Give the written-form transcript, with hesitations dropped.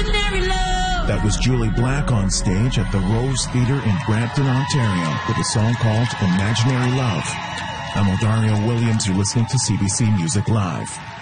imaginary love. That was Julie Black on stage at the Rose Theatre in Brampton, Ontario, with a song called Imaginary Love. I'm Odario Williams. You're listening to CBC Music Live.